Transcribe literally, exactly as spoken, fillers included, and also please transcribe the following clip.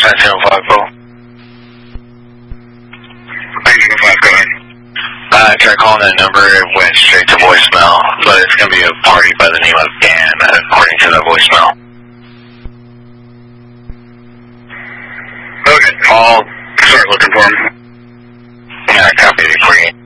nine zero five, Paul. nine zero five, go ahead. Uh, I tried calling that number, it went straight to voicemail, but it's going to be a party by the name of Dan, according to that voicemail. Okay, I'll start looking for him. Yeah, I copied it for you.